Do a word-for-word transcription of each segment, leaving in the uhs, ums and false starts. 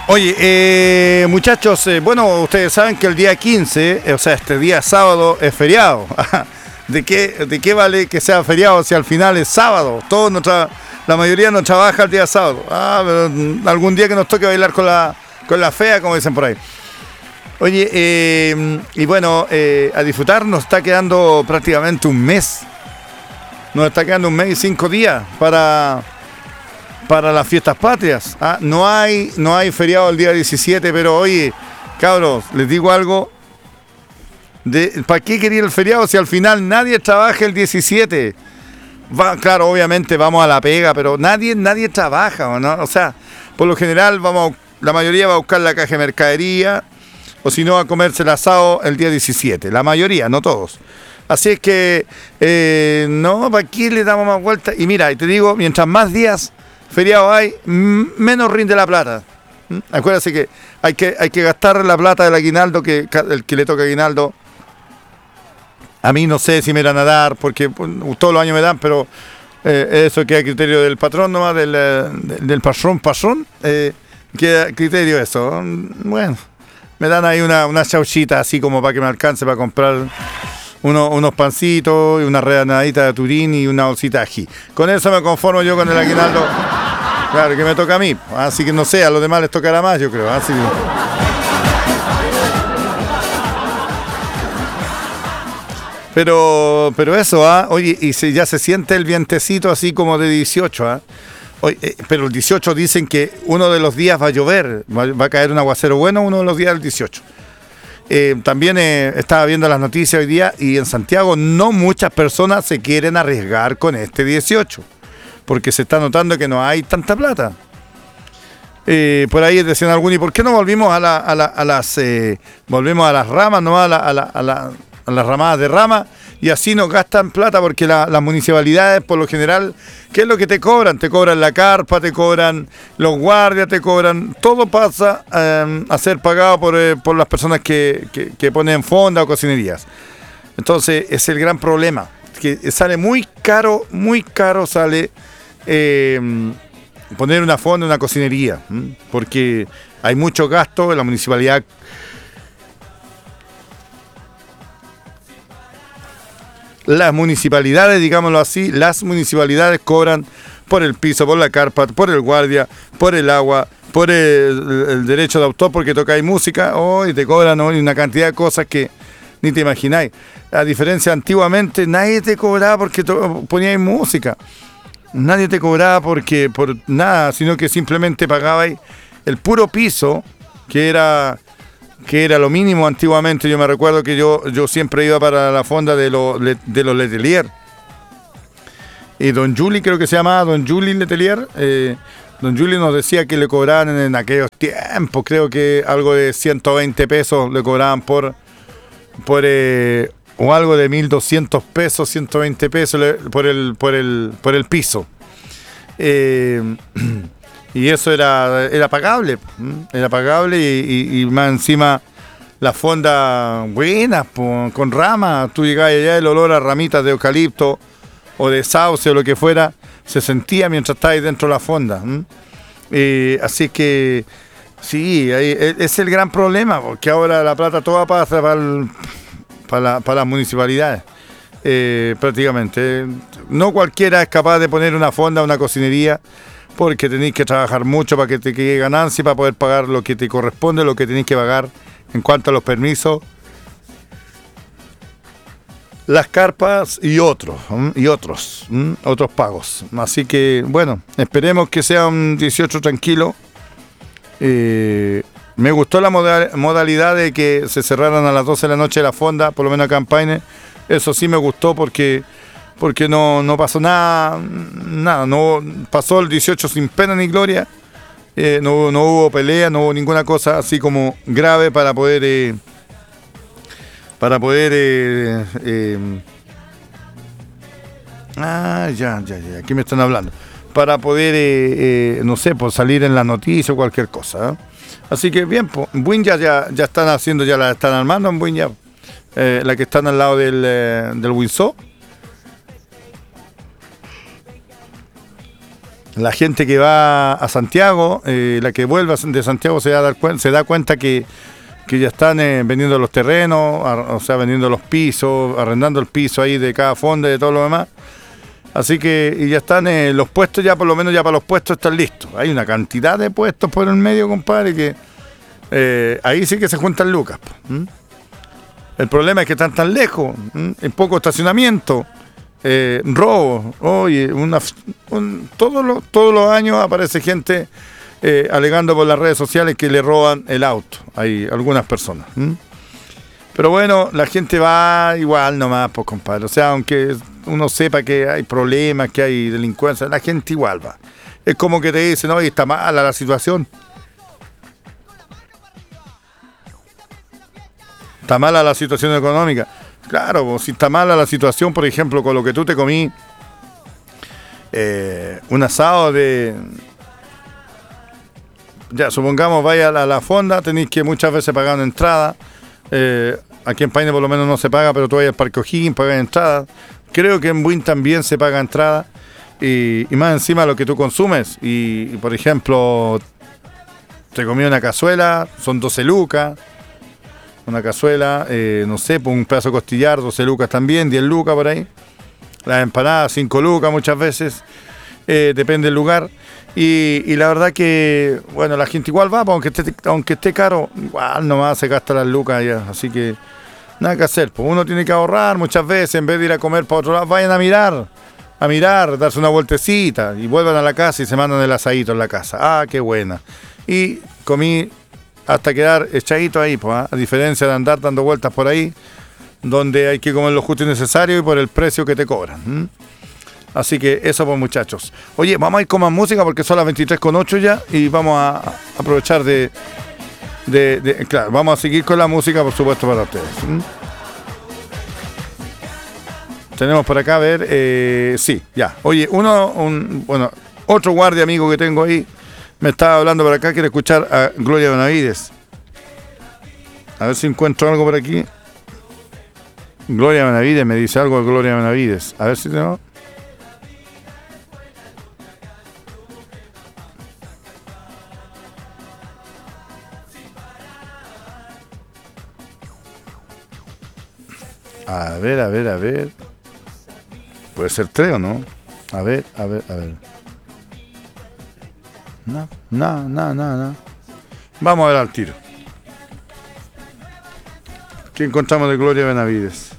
Oye, eh, muchachos, eh, bueno, ustedes saben que el día quince, eh, o sea, este día sábado es feriado. ¿De qué, ¿De qué vale que sea feriado si al final es sábado? Todos no tra- la mayoría no trabaja el día sábado. Ah, pero mm, algún día que nos toque bailar con la, con la fea, como dicen por ahí. Oye, eh, y bueno, eh, a disfrutar nos está quedando prácticamente un mes. Nos está quedando un mes y cinco días para... para las fiestas patrias. Ah, no hay no hay feriado el día diecisiete, pero oye, cabros, les digo algo. De, ¿para qué quería el feriado si al final nadie trabaja el diecisiete? Va, claro, obviamente vamos a la pega, pero nadie nadie trabaja, ¿no? O sea, por lo general vamos, la mayoría va a buscar la caja de mercadería, o si no a comerse el asado el día diecisiete. La mayoría, no todos. Así es que, eh, no, ¿para qué le damos más vueltas? Y mira, y te digo, mientras más días feriado hay, m- menos rinde la plata. ¿Mm? Acuérdense que hay que hay que gastar la plata del aguinaldo, que el que le toca aguinaldo. A mí no sé si me van a dar, porque pues, todos los años me dan, pero eh, eso queda a criterio del patrón nomás, del, del, del patrón, patrón, eh, queda a criterio eso. Bueno, me dan ahí una, una chauchita así como para que me alcance para comprar uno, unos pancitos y una rebanadita de turín y una bolsita de ají. Con eso me conformo yo con el aguinaldo. Claro, que me toca a mí. Así que no sé, a los demás les tocará más, yo creo. Así que... Pero, pero eso, ¿ah? Oye, y se, ya se siente el vientecito así como de dieciocho, ¿ah? Oye, eh, pero el dieciocho dicen que uno de los días va a llover, va, va a caer un aguacero bueno uno de los días del dieciocho. Eh, también eh, estaba viendo las noticias hoy día y en Santiago no muchas personas se quieren arriesgar con este dieciocho, porque se está notando que no hay tanta plata. Eh, por ahí decían algunos, ¿y por qué no volvimos a, la, a, la, a las eh, volvemos a las ramas, no a, la, a, la, a, la, a las ramadas de rama, y así no gastan plata? Porque la, las municipalidades por lo general, ¿qué es lo que te cobran? Te cobran la carpa, te cobran los guardias, te cobran, todo pasa eh, a ser pagado por, eh, por las personas que, que, que ponen fonda o cocinerías. Entonces es el gran problema, que sale muy caro, muy caro sale eh, poner una fonda, una cocinería, ¿m? Porque hay mucho gasto en la municipalidad. Las municipalidades, digámoslo así, las municipalidades cobran por el piso, por la carpa, por el guardia, por el agua, por el, el derecho de autor, porque tocáis música, oh, y te cobran oh, una cantidad de cosas que ni te imagináis. A diferencia, antiguamente nadie te cobraba porque to- poníais música. Nadie te cobraba porque por nada, sino que simplemente pagabais el puro piso, que era... que era lo mínimo antiguamente. Yo me recuerdo que yo, yo siempre iba para la fonda de, lo, de los Letelier. Y don Juli, creo que se llamaba don Juli Letelier. Eh, don Juli nos decía que le cobraban en, en aquellos tiempos, creo que algo de ciento veinte pesos le cobraban por, por eh, o algo de mil doscientos pesos, ciento veinte pesos le, por, el, por, el, por el piso. Eh, Y eso era, era pagable, era pagable y, y, y más encima las fondas buenas, po, con ramas. Tú llegabas allá, el olor a ramitas de eucalipto o de sauce o lo que fuera, se sentía mientras estabas dentro de la fonda. Eh, así que, sí, ahí, ese es el gran problema, porque ahora la plata toda pasa para, el, para, la, para las municipalidades, eh, prácticamente. No cualquiera es capaz de poner una fonda, una cocinería, porque tenéis que trabajar mucho para que te quede ganancia, para poder pagar lo que te corresponde, lo que tenéis que pagar en cuanto a los permisos, las carpas y otros, ¿m? y otros, ¿m? otros pagos. Así que, bueno, esperemos que sea un dieciocho tranquilo. Eh, me gustó la moda- modalidad de que se cerraran a las doce de la noche la fonda, por lo menos acá en Paine. Eso sí me gustó porque... porque no, no pasó nada, nada, no pasó el dieciocho sin pena ni gloria, eh, no, no hubo pelea, no hubo ninguna cosa así como grave para poder, eh, para poder, eh, eh, ah, ya, ya, ya, aquí me están hablando, para poder, eh, eh, no sé, por salir en la noticia o cualquier cosa, ¿eh? Así que bien, pues, en Buin ya, ya, ya están haciendo, ya la están armando en Buin ya, eh, la que están al lado del, eh, del Windsor. la gente que va a Santiago, eh, la que vuelve de Santiago se da, dar cuen- se da cuenta que, que ya están eh, vendiendo los terrenos, a- o sea, vendiendo los pisos, arrendando el piso ahí de cada fonda y de todo lo demás. Así que y ya están eh, los puestos, ya por lo menos ya para los puestos están listos. Hay una cantidad de puestos por el medio, compadre, que eh, ahí sí que se juntan lucas. ¿Mm? El problema es que están tan lejos, ¿m? En poco estacionamiento, eh, robo. Oye, una, un, todos, los, todos los años aparece gente eh, alegando por las redes sociales que le roban el auto. Hay algunas personas. ¿M? Pero bueno, la gente va igual nomás, pues, compadre. O sea, aunque uno sepa que hay problemas, que hay delincuencia, la gente igual va. Es como que te dicen, oye, está mala la situación. Está mala la situación económica. Claro, pues, si está mala la situación, por ejemplo, con lo que tú te comí, eh, un asado de... Ya, supongamos, vaya a la, la fonda, tenéis que muchas veces pagar una entrada. Eh, aquí en Paine por lo menos no se paga, pero tú vas al Parque O'Higgins, pagas entrada. Creo que en Buin también se paga entrada. Y, y más encima lo que tú consumes. Y, y por ejemplo, te comí una cazuela, son doce lucas. Una cazuela, eh, no sé, pues un pedazo de costillar, doce lucas también, diez lucas por ahí. Las empanadas, cinco lucas muchas veces, eh, depende del lugar. Y, y la verdad que, bueno, la gente igual va, pues, aunque esté, aunque esté caro, igual nomás se gasta las lucas ya. Así que nada que hacer, pues uno tiene que ahorrar muchas veces, en vez de ir a comer para otro lado, vayan a mirar, a mirar, darse una vueltecita y vuelvan a la casa y se mandan el asadito en la casa. Ah, qué buena. Y comí hasta quedar echadito ahí, pues, ¿eh? A diferencia de andar dando vueltas por ahí, donde hay que comer lo justo y necesario y por el precio que te cobran. ¿m? Así que eso, pues, muchachos. Oye, vamos a ir con más música porque son las veintitrés con ocho ya y vamos a, a aprovechar de, de, de... Claro, vamos a seguir con la música, por supuesto, para ustedes. ¿m? Tenemos por acá, a ver, eh, sí, ya. Oye, uno, un, bueno, otro guardia amigo que tengo ahí, me estaba hablando por acá, quiere escuchar a Gloria Benavides. A ver si encuentro algo por aquí. Gloria Benavides, me dice algo de Gloria Benavides. A ver si tengo. A ver, a ver, a ver. Puede ser tres o no. A ver, a ver, a ver. No, no, no, no, no. Vamos a ver al tiro. ¿Qué encontramos de Gloria Benavides?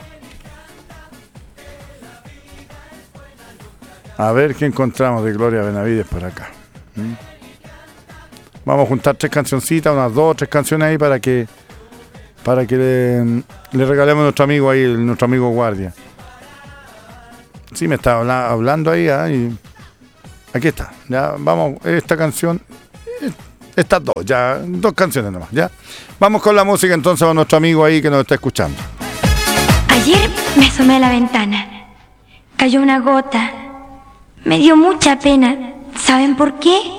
A ver qué encontramos de Gloria Benavides por acá. ¿Mm? Vamos a juntar tres cancioncitas, unas dos, tres canciones ahí para que para que le, le regalemos a nuestro amigo ahí, nuestro amigo guardia. Sí, me está habla, hablando ahí, ¿eh? Y aquí está. Ya vamos, esta canción, estas dos, ya dos canciones nomás, ya. Vamos con la música entonces a nuestro amigo ahí que nos está escuchando. Ayer me asomé a la ventana. Cayó una gota. Me dio mucha pena. ¿Saben por qué?